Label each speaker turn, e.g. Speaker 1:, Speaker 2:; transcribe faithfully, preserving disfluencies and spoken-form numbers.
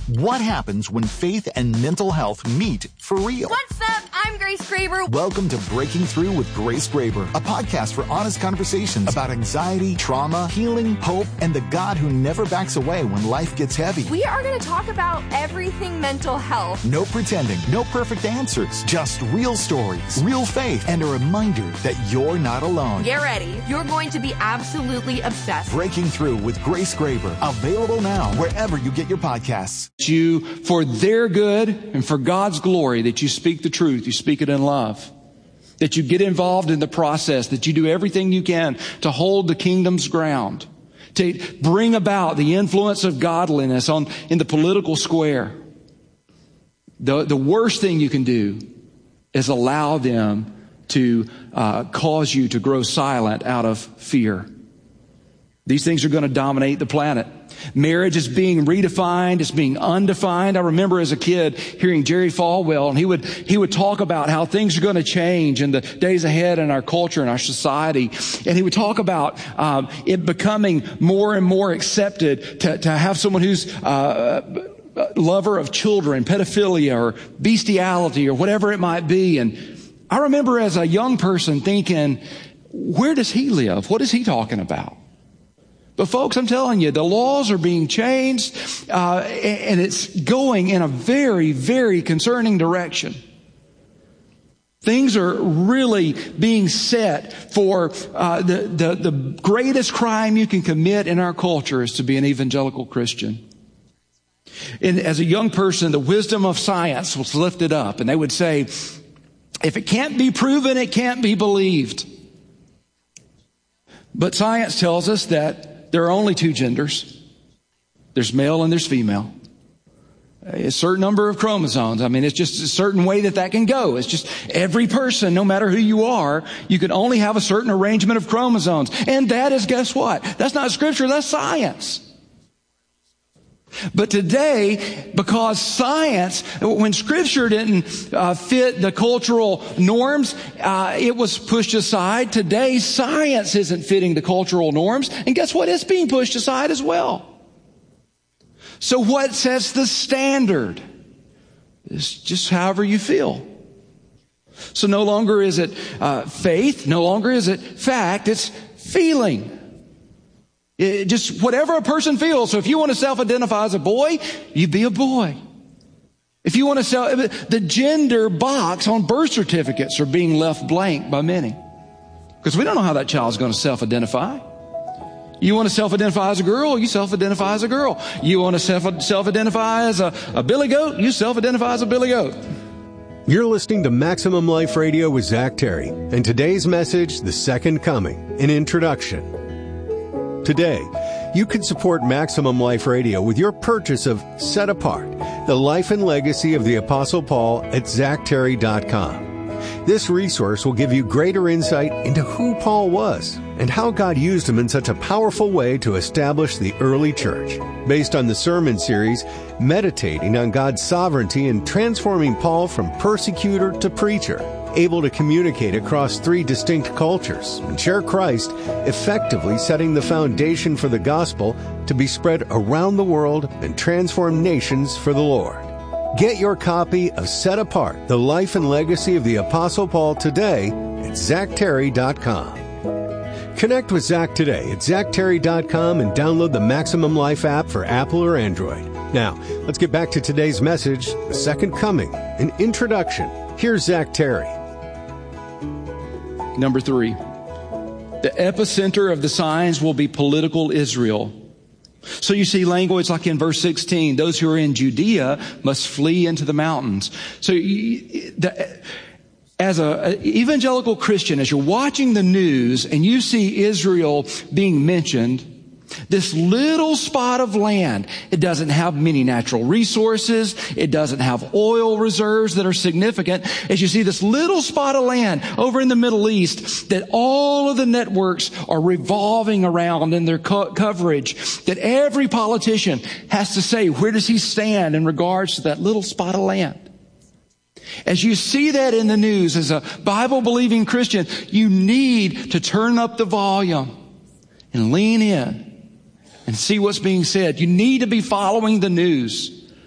Speaker 1: What happens when faith and mental health meet for real?
Speaker 2: What's up? I'm Grace Graber.
Speaker 1: Welcome to Breaking Through with Grace Graber, a podcast for honest conversations about anxiety, trauma, healing, hope, and the God who never backs away when life gets heavy.
Speaker 2: We are going to talk about everything mental health.
Speaker 1: No pretending, no perfect answers, just real stories, real faith, and a reminder that you're not alone.
Speaker 2: Get ready. You're going to be absolutely obsessed.
Speaker 1: Breaking Through with Grace Graber, available now wherever you get your podcasts.
Speaker 3: You, for their good and for God's glory, that you speak the truth, you speak it in love, that you get involved in the process, that you do everything you can to hold the kingdom's ground, to bring about the influence of godliness on in the political square. The, the worst thing you can do is allow them to uh, cause you to grow silent out of fear. These things are going to dominate the planet. Marriage is being redefined. It's being undefined. I remember as a kid hearing Jerry Falwell, and he would, he would talk about how things are going to change in the days ahead in our culture and our society. And he would talk about, um, it becoming more and more accepted to, to have someone who's, uh, lover of children, pedophilia or bestiality or whatever it might be. And I remember as a young person thinking, where does he live? What is he talking about? But folks, I'm telling you, the laws are being changed, uh, and it's going in a very, very concerning direction. Things are really being set for uh, the, the, the greatest crime you can commit in our culture is to be an evangelical Christian. And as a young person, the wisdom of science was lifted up, and they would say, if it can't be proven, it can't be believed. But science tells us that there are only two genders. There's male and there's female. A certain number of chromosomes. I mean, it's just a certain way that that can go. It's just every person, no matter who you are, you can only have a certain arrangement of chromosomes. And that is, guess what? That's not scripture, that's science. But today, because science, when scripture didn't uh, fit the cultural norms, uh, it was pushed aside. Today, science isn't fitting the cultural norms. And guess what? It's being pushed aside as well. So what sets the standard? It's just however you feel. So no longer is it uh, faith. No longer is it fact. It's feeling. It just whatever a person feels. So if you want to self-identify as a boy, you be a boy. If you want to self, the gender box on birth certificates are being left blank by many. Because we don't know how that child's going to self-identify. You want to self-identify as a girl, you self-identify as a girl. You want to self, self-identify as a, a billy goat, you self-identify as a billy goat.
Speaker 4: You're listening to Maximum Life Radio with Zach Terry. And today's message, The Second Coming, an introduction. Today, you can support Maximum Life Radio with your purchase of Set Apart, the life and legacy of the Apostle Paul at zach terry dot com. This resource will give you greater insight into who Paul was and how God used him in such a powerful way to establish the early church. Based on the sermon series, meditating on God's sovereignty and transforming Paul from persecutor to preacher, able to communicate across three distinct cultures and share Christ, effectively setting the foundation for the gospel to be spread around the world and transform nations for the Lord. Get your copy of Set Apart, the life and legacy of the Apostle Paul today at zach terry dot com. Connect with Zach today at zach terry dot com and download the Maximum Life app for Apple or Android. Now, let's get back to today's message, The Second Coming, an introduction. Here's Zach Terry.
Speaker 3: Number three, the epicenter of the signs will be political Israel. So you see language like in verse sixteen, those who are in Judea must flee into the mountains. So you, the, as an evangelical Christian, as you're watching the news and you see Israel being mentioned, this little spot of land, it doesn't have many natural resources. It doesn't have oil reserves that are significant. As you see this little spot of land over in the Middle East, that all of the networks are revolving around in their co- coverage, that every politician has to say, where does he stand in regards to that little spot of land? As you see that in the news, as a Bible-believing Christian, you need to turn up the volume and lean in and see what's being said. You need to be following the news.